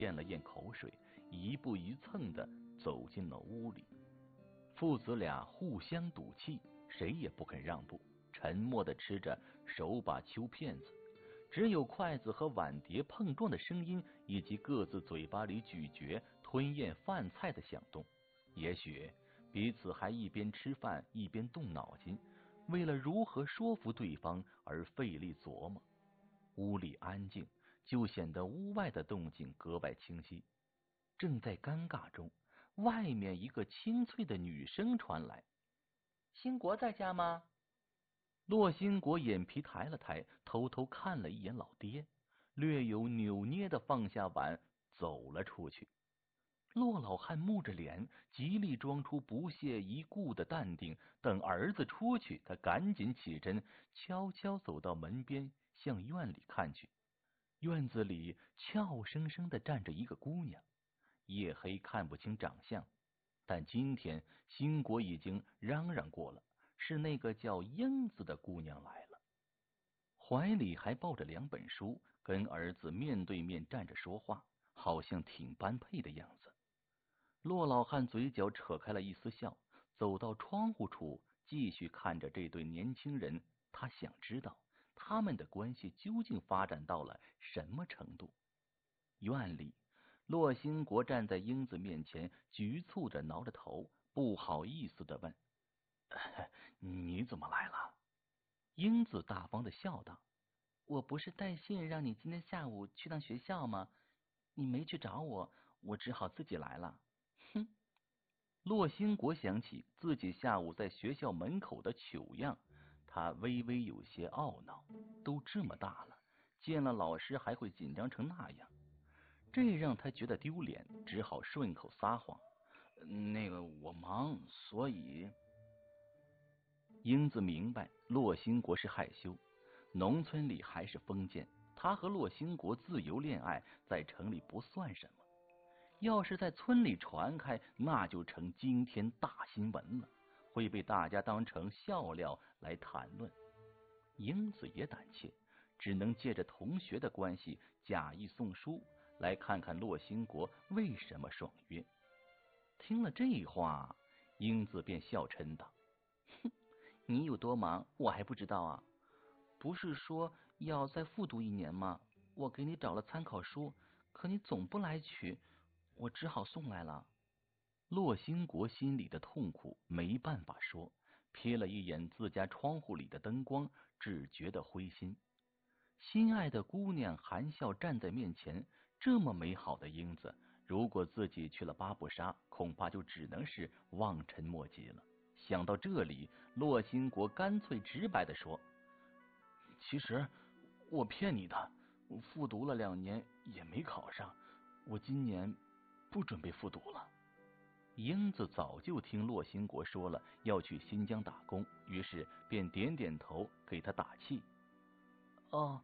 咽了咽口水，一步一蹭的走进了屋里。父子俩互相赌气，谁也不肯让步，沉默的吃着手把秋片子，只有筷子和碗碟碰撞的声音，以及各自嘴巴里咀嚼吞咽饭菜的响动。也许彼此还一边吃饭一边动脑筋，为了如何说服对方而费力琢磨。屋里安静，就显得屋外的动静格外清晰。正在尴尬中，外面一个清脆的女声传来：“兴国在家吗？”骆兴国眼皮抬了抬，偷偷看了一眼老爹，略有扭捏的放下碗，走了出去。骆老汉木着脸，极力装出不屑一顾的淡定。等儿子出去，他赶紧起身，悄悄走到门边，向院里看去。院子里俏生生的站着一个姑娘，夜黑看不清长相，但今天兴国已经嚷嚷过了，是那个叫英子的姑娘来了，怀里还抱着2本书，跟儿子面对面站着说话，好像挺般配的样子。骆老汉嘴角扯开了一丝笑，走到窗户处，继续看着这对年轻人。他想知道他们的关系究竟发展到了什么程度。院里，骆兴国站在英子面前，局促着挠着头，不好意思的问：“你怎么来了？”英子大方的笑道：“我不是带信让你今天下午去趟学校吗？你没去找我，我只好自己来了。”哼！骆兴国想起自己下午在学校门口的糗样，他微微有些懊恼。都这么大了，见了老师还会紧张成那样，这让他觉得丢脸，只好顺口撒谎：“那个我忙，所以……”英子明白骆兴国是害羞，农村里还是封建，他和骆兴国自由恋爱，在城里不算什么。要是在村里传开，那就成惊天大新闻了，会被大家当成笑料来谈论。英子也胆怯，只能借着同学的关系假意送书，来看看骆兴国为什么爽约。听了这话，英子便笑嗔道：“哼，你有多忙，我还不知道啊？不是说要再复读1年吗？我给你找了参考书，可你总不来取，我只好送来了。”骆兴国心里的痛苦没办法说，瞥了一眼自家窗户里的灯光，只觉得灰心。心爱的姑娘含笑站在面前，这么美好的英子，如果自己去了巴布沙，恐怕就只能是望尘莫及了。想到这里，骆兴国干脆直白的说：“其实我骗你的，我复读了2年也没考上，我今年不准备复读了。”英子早就听骆兴国说了要去新疆打工，于是便点点头给他打气：“哦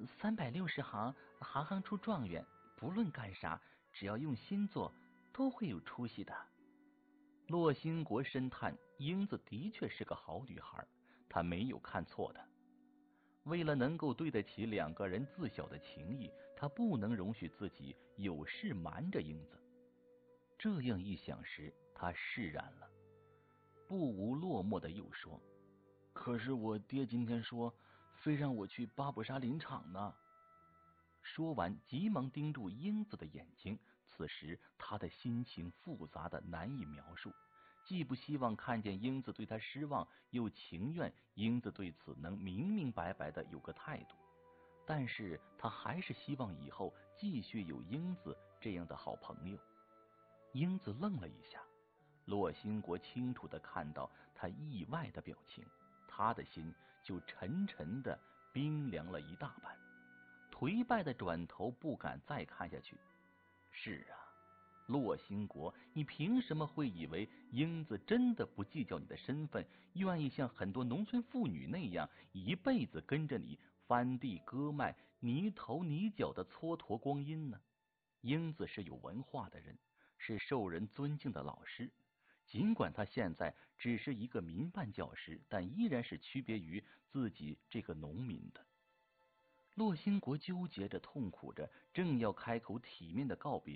，360行，行行出状元，不论干啥，只要用心做，都会有出息的。”骆兴国深叹，英子的确是个好女孩，他没有看错的。为了能够对得起2个人自小的情谊，他不能容许自己有事瞒着英子。这样一想时，他释然了，不无落寞的又说：“可是我爹今天说，非让我去巴布沙林场呢。”说完，急忙盯住英子的眼睛。此时他的心情复杂的难以描述，既不希望看见英子对他失望，又情愿英子对此能明明白白的有个态度。但是他还是希望以后继续有英子这样的好朋友。英子愣了一下，骆兴国清楚的看到他意外的表情，他的心就沉沉的冰凉了一大半，颓败的转头不敢再看下去。是啊，骆兴国，你凭什么会以为英子真的不计较你的身份，愿意像很多农村妇女那样一辈子跟着你翻地割麦，泥头泥脚的蹉跎光阴呢？英子是有文化的人，是受人尊敬的老师，尽管他现在只是一个民办教师，但依然是区别于自己这个农民的。 骆兴国纠结着，痛苦着，正要开口体面的告别，